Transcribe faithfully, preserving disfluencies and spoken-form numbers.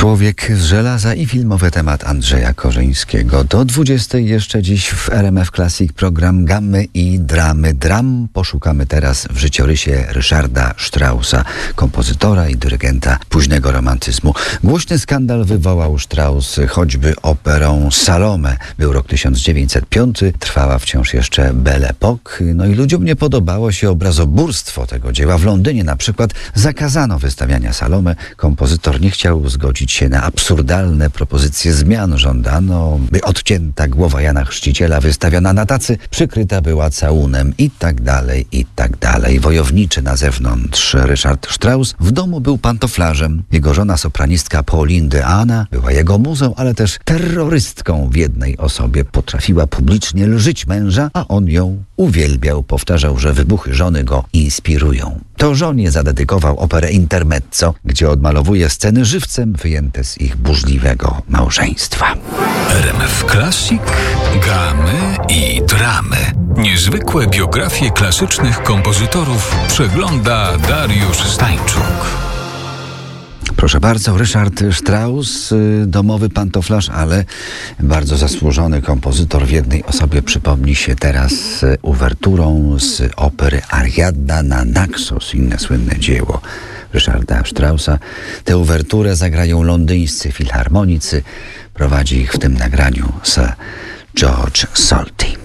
Człowiek z żelaza i filmowy temat Andrzeja Korzyńskiego. Do dwudziestej jeszcze dziś w R M F Classic program Gamy i Dramy. Dram poszukamy teraz w życiorysie Ryszarda Straussa, kompozytora i dyrygenta późnego romantyzmu. Głośny skandal wywołał Strauss choćby operą Salome. Był rok tysiąc dziewięćset piąty, trwała wciąż jeszcze Belle Époque. No i ludziom nie podobało się obrazobórstwo tego dzieła. W Londynie na przykład zakazano wystawiania Salome. Kompozytor nie chciał zgodzić się na absurdalne propozycje zmian. Żądano, by odcięta głowa Jana Chrzciciela wystawiona na tacy przykryta była całunem i tak dalej, i tak dalej. Wojowniczy na zewnątrz Ryszard Strauss w domu był pantoflarzem. Jego żona sopranistka Pauline de Anna była jego muzą, ale też terrorystką w jednej osobie. Potrafiła publicznie lżyć męża, a on ją uwielbiał. Powtarzał, że wybuchy żony go inspirują. To żonie zadedykował operę Intermezzo, gdzie odmalowuje sceny żywcem wyjęte z ich burzliwego małżeństwa. R M F Classic, Gamy i Dramy. Niezwykłe biografie klasycznych kompozytorów przegląda Dariusz Stańczuk. Proszę bardzo, Ryszard Strauss, domowy pantoflarz, ale bardzo zasłużony kompozytor w jednej osobie przypomni się teraz uwerturą z opery Ariadna na Naxos, inne słynne dzieło Ryszarda Straussa. Tę uwerturę zagrają londyńscy filharmonicy. Prowadzi ich w tym nagraniu Sir George Solti.